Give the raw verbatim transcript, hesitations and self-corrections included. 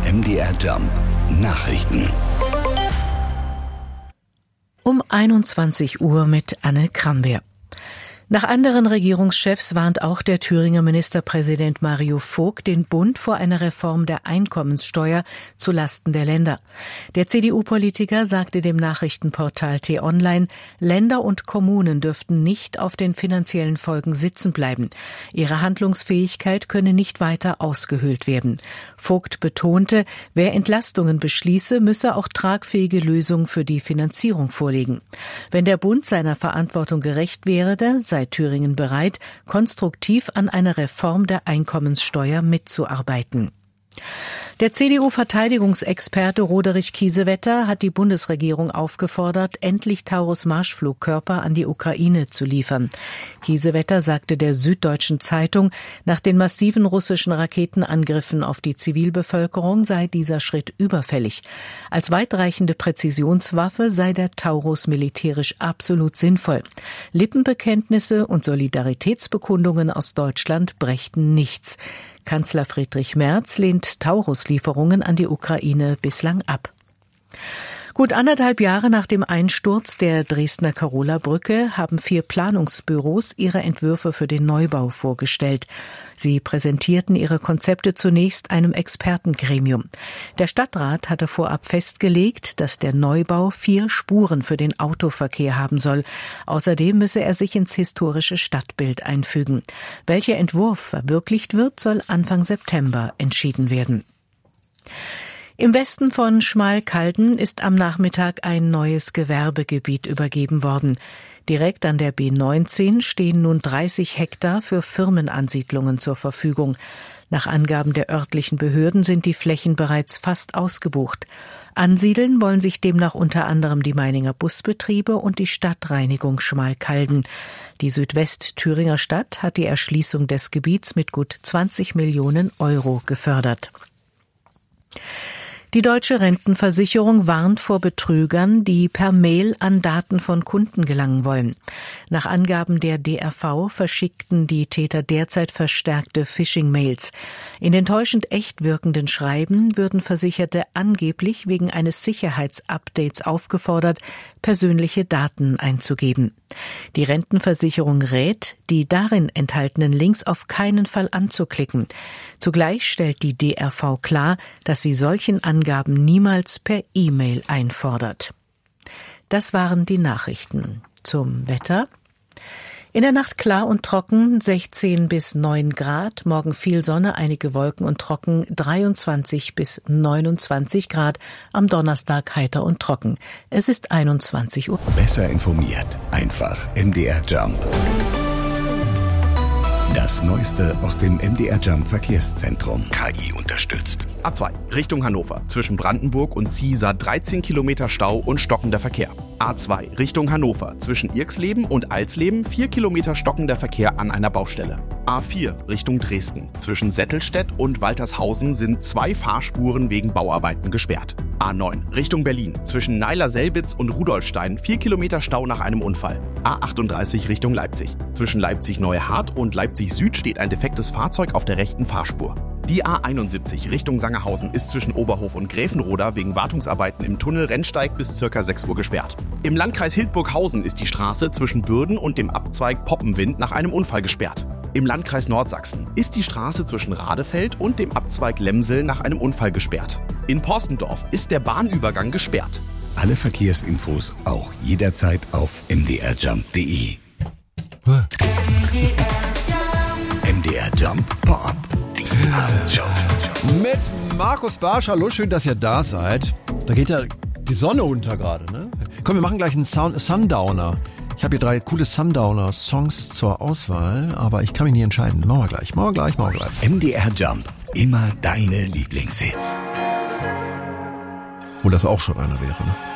M D R Jump Nachrichten. Um einundzwanzig Uhr mit Anne Kramwehr. Nach anderen Regierungschefs warnt auch der Thüringer Ministerpräsident Mario Vogt den Bund vor einer Reform der Einkommenssteuer zulasten der Länder. Der C D U-Politiker sagte dem Nachrichtenportal T-Online, Länder und Kommunen dürften nicht auf den finanziellen Folgen sitzen bleiben. Ihre Handlungsfähigkeit könne nicht weiter ausgehöhlt werden. Vogt betonte, wer Entlastungen beschließe, müsse auch tragfähige Lösungen für die Finanzierung vorlegen. Wenn der Bund seiner Verantwortung gerecht werde, sei Thüringen bereit, konstruktiv an einer Reform der Einkommenssteuer mitzuarbeiten. Der C D U-Verteidigungsexperte Roderich Kiesewetter hat die Bundesregierung aufgefordert, endlich Taurus-Marschflugkörper an die Ukraine zu liefern. Kiesewetter sagte der Süddeutschen Zeitung, nach den massiven russischen Raketenangriffen auf die Zivilbevölkerung sei dieser Schritt überfällig. Als weitreichende Präzisionswaffe sei der Taurus militärisch absolut sinnvoll. Lippenbekenntnisse und Solidaritätsbekundungen aus Deutschland brächten nichts. Kanzler Friedrich Merz lehnt Taurus-Lieferungen an die Ukraine bislang ab. Gut anderthalb Jahre nach dem Einsturz der Dresdner Karola-Brücke haben vier Planungsbüros ihre Entwürfe für den Neubau vorgestellt. Sie präsentierten ihre Konzepte zunächst einem Expertengremium. Der Stadtrat hatte vorab festgelegt, dass der Neubau vier Spuren für den Autoverkehr haben soll. Außerdem müsse er sich ins historische Stadtbild einfügen. Welcher Entwurf verwirklicht wird, soll Anfang September entschieden werden. Im Westen von Schmalkalden ist am Nachmittag ein neues Gewerbegebiet übergeben worden. Direkt an der B neunzehn stehen nun dreißig Hektar für Firmenansiedlungen zur Verfügung. Nach Angaben der örtlichen Behörden sind die Flächen bereits fast ausgebucht. Ansiedeln wollen sich demnach unter anderem die Meininger Busbetriebe und die Stadtreinigung Schmalkalden. Die Südwest-Thüringer Stadt hat die Erschließung des Gebiets mit gut zwanzig Millionen Euro gefördert. Die Deutsche Rentenversicherung warnt vor Betrügern, die per Mail an Daten von Kunden gelangen wollen. Nach Angaben der D R V verschickten die Täter derzeit verstärkte Phishing-Mails. In den täuschend echt wirkenden Schreiben würden Versicherte angeblich wegen eines Sicherheitsupdates aufgefordert, persönliche Daten einzugeben. Die Rentenversicherung rät, die darin enthaltenen Links auf keinen Fall anzuklicken. Zugleich stellt die D R V klar, dass sie solchen Angaben niemals per E-Mail einfordert. Das waren die Nachrichten. Zum Wetter. In der Nacht klar und trocken, sechzehn bis neun Grad, morgen viel Sonne, einige Wolken und trocken, dreiundzwanzig bis neunundzwanzig Grad, am Donnerstag heiter und trocken. Es ist einundzwanzig Uhr. Besser informiert, einfach M D R Jump. Das Neueste aus dem M D R Jump Verkehrszentrum. K I unterstützt. A zwei, Richtung Hannover. Zwischen Brandenburg und Ziesa dreizehn Kilometer Stau und stockender Verkehr. A zwei, Richtung Hannover. Zwischen Irxleben und Alsleben vier Kilometer stockender Verkehr an einer Baustelle. A vier, Richtung Dresden. Zwischen Settelstedt und Waltershausen sind zwei Fahrspuren wegen Bauarbeiten gesperrt. A neun, Richtung Berlin. Zwischen Neiler-Selbitz und Rudolfstein vier Kilometer Stau nach einem Unfall. A achtunddreißig, Richtung Leipzig. Zwischen Leipzig-Neuhardt und Leipzig Süd steht ein defektes Fahrzeug auf der rechten Fahrspur. Die A einundsiebzig Richtung Sangerhausen ist zwischen Oberhof und Gräfenroda wegen Wartungsarbeiten im Tunnel Rennsteig bis ca. sechs Uhr gesperrt. Im Landkreis Hildburghausen ist die Straße zwischen Bürden und dem Abzweig Poppenwind nach einem Unfall gesperrt. Im Landkreis Nordsachsen ist die Straße zwischen Radefeld und dem Abzweig Lemsel nach einem Unfall gesperrt. In Porstendorf ist der Bahnübergang gesperrt. Alle Verkehrsinfos auch jederzeit auf m d r jump punkt d e. M D R Jump Pop. Die Abendshow. Mit Markus Barsch. Hallo, schön, dass ihr da seid. Da geht ja die Sonne unter gerade, ne? Komm, wir machen gleich einen Sound- Sundowner. Ich habe hier drei coole Sundowner-Songs zur Auswahl, aber ich kann mich nicht entscheiden. Machen wir gleich, machen wir gleich, machen wir gleich. M D R Jump. Immer deine Lieblingshits. Wo das auch schon einer wäre, ne?